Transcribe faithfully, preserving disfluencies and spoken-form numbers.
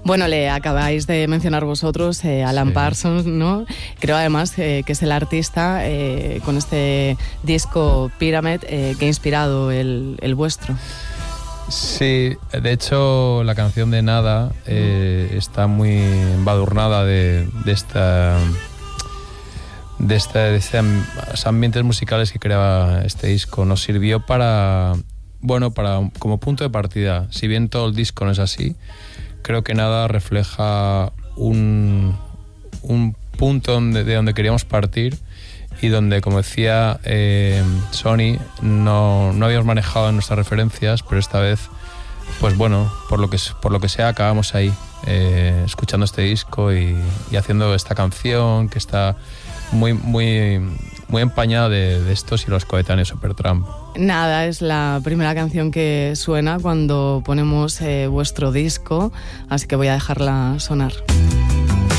Bueno, le acabáis de mencionar vosotros, eh, Alan sí. Parsons, ¿no? Creo además eh, que es el artista eh, con este disco Pyramid eh, que ha inspirado el, el vuestro. Sí, de hecho la canción de Nada eh, está muy embadurnada de, de esta... de este, de este ambientes musicales que creaba este disco. Nos sirvió para, bueno, para como punto de partida. Si bien todo el disco no es así, creo que Nada refleja un, un punto donde, de donde queríamos partir y donde, como decía eh, Sony, no, no habíamos manejado nuestras referencias, pero esta vez, pues bueno, por lo que, por lo que sea, acabamos ahí, eh, escuchando este disco y, y haciendo esta canción que está muy, muy, muy empañada de, de estos y los coetáneos Supertramp. Nada, es la primera canción que suena cuando ponemos eh, vuestro disco, así que voy a dejarla sonar.